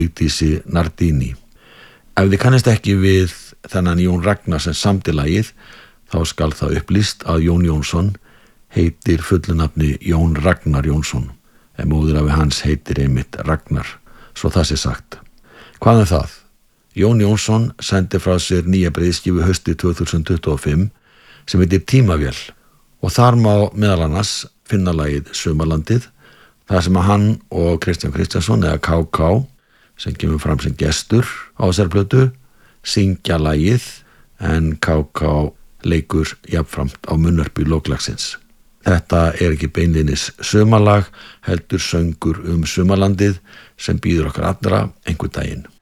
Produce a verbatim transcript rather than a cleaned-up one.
Vigdísi Nardini. Ef þið kannist ekki við þennan Jón Ragnar sem samdi lagið, þá skal það upplýst að Jón Jónsson heitir fullu nafni Jón Ragnar Jónsson, en móðurafi hans heitir einmitt Ragnar, svo það sé sagt. Hvað er það? Jón Jónsson sendi frá sér nýja breiðskífu haustið tvö þúsund tuttugu og fimm sem heitir Tímavél, og þar má meðal annars finna lagið Sumarlandið, þar sem að hann og Kristján Kristjánsson eða K K, sem kemur fram sem gestur á þessari plötu, syngja lagið, en K K leikur jafnframt á munnarpi lóklagsins. Þetta er ekki beinlinis sumarlag, heldur söngur um sumarlandið sem býður okkar allra einhvern daginn.